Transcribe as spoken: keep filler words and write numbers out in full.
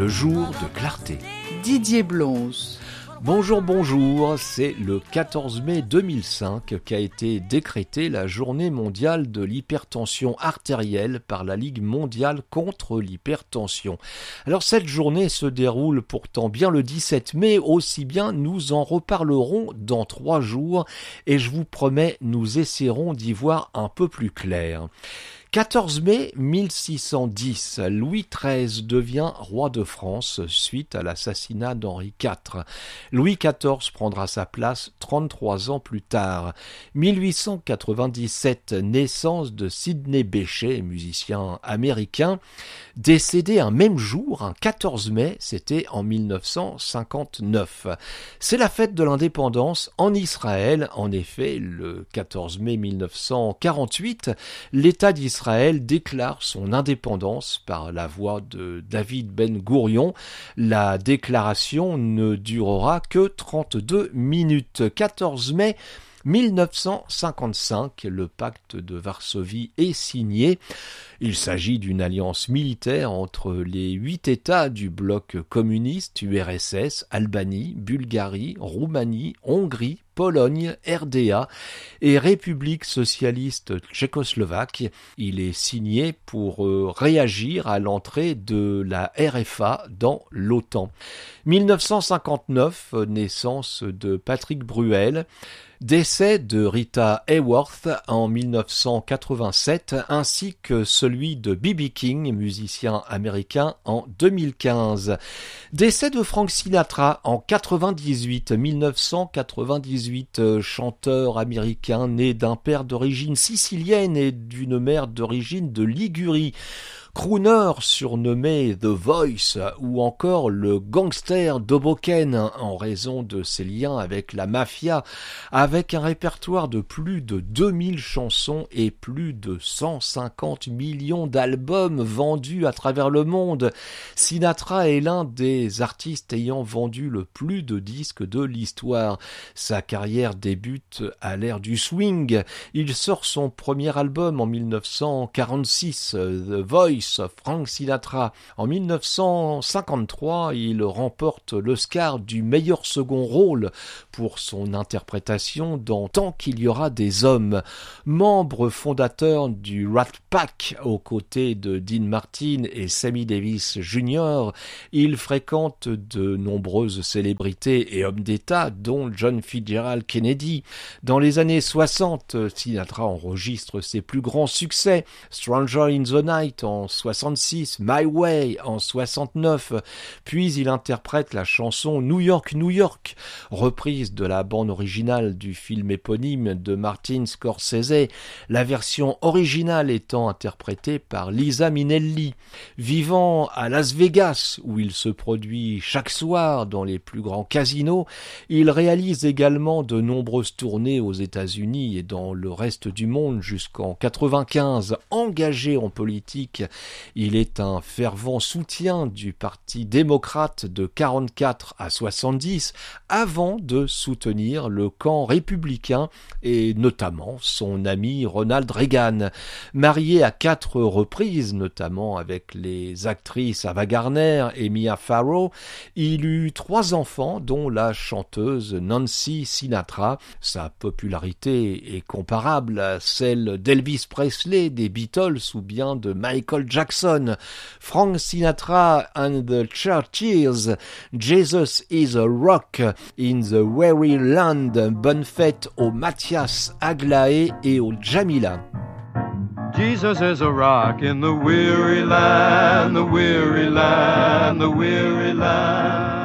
le jour de clarté. Didier Blonze. Bonjour, bonjour, c'est le quatorze mai deux mille cinq qu'a été décrétée la journée mondiale de l'hypertension artérielle par la Ligue mondiale contre l'hypertension. Alors cette journée se déroule pourtant bien le dix-sept mai, aussi bien nous en reparlerons dans trois jours et je vous promets, nous essaierons d'y voir un peu plus clair. quatorze mai mille six cent dix, Louis treize devient roi de France suite à l'assassinat d'Henri quatre. Louis quatorze prendra sa place trente-trois ans plus tard. mille huit cent quatre-vingt-dix-sept, naissance de Sidney Bechet, musicien américain, décédé un même jour, un quatorze mai, c'était en mille neuf cent cinquante-neuf. C'est la fête de l'indépendance en Israël. En effet, le quatorze mai mille neuf cent quarante-huit, l'État d'Israël Israël déclare son indépendance par la voix de David Ben Gourion. La déclaration ne durera que trente-deux minutes. quatorze mai mille neuf cent cinquante-cinq, le pacte de Varsovie est signé. Il s'agit d'une alliance militaire entre les huit États du bloc communiste, U R S S, Albanie, Bulgarie, Roumanie, Hongrie, Pologne, R D A et République socialiste tchécoslovaque. Il est signé pour euh, réagir à l'entrée de la R F A dans l'OTAN. mille neuf cent cinquante-neuf, naissance de Patrick Bruel. Décès de Rita Hayworth en mille neuf cent quatre-vingt-sept ainsi que celui de B B King, musicien américain, en deux mille quinze. Décès de Frank Sinatra en quatre-vingt-dix-huit, mille neuf cent quatre-vingt-dix-huit, chanteur américain né d'un père d'origine sicilienne et d'une mère d'origine de Ligurie. Crooner surnommé The Voice ou encore le gangster d'Hoboken en raison de ses liens avec la mafia, avec un répertoire de plus de deux mille chansons et plus de cent cinquante millions d'albums vendus à travers le monde. Sinatra est l'un des artistes ayant vendu le plus de disques de l'histoire. Sa carrière débute à l'ère du swing. Il sort son premier album en mille neuf cent quarante-six, The Voice, Frank Sinatra. En mille neuf cent cinquante-trois, il remporte l'Oscar du meilleur second rôle pour son interprétation dans Tant qu'il y aura des hommes. Membre fondateur du Rat Pack aux côtés de Dean Martin et Sammy Davis junior, il fréquente de nombreuses célébrités et hommes d'État, dont John Fitzgerald Kennedy. Dans les années soixante, Sinatra enregistre ses plus grands succès. Stranger in the Night en soixante-six, My Way en soixante-neuf, puis il interprète la chanson New York, New York, reprise de la bande originale du film éponyme de Martin Scorsese, la version originale étant interprétée par Liza Minnelli. Vivant à Las Vegas, où il se produit chaque soir dans les plus grands casinos, il réalise également de nombreuses tournées aux États-Unis et dans le reste du monde jusqu'en quatre-vingt-quinze. Engagé en politique, il est un fervent soutien du Parti démocrate de quarante-quatre à soixante-dix avant de soutenir le camp républicain et notamment son ami Ronald Reagan. Marié à quatre reprises, notamment avec les actrices Ava Gardner et Mia Farrow, il eut trois enfants dont la chanteuse Nancy Sinatra. Sa popularité est comparable à celle d'Elvis Presley, des Beatles ou bien de Michael Jackson. Frank Sinatra and the Churches, Jesus is a Rock in the Weary Land. Bonne fête au Mathias Aglaé et au Jamila. Jesus is a rock in the weary land, the weary land, the weary land.